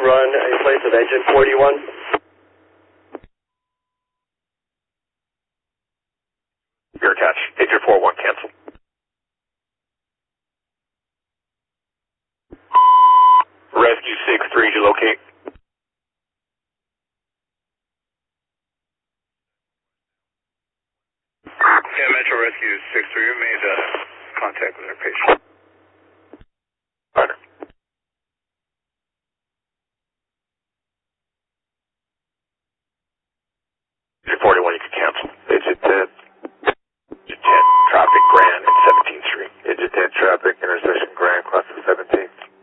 run in place of engine 41. You're attached. Engine 41, cancel. Rescue 6-3, you locate? Yeah, Metro Rescue 6-3 remains contact with our patient.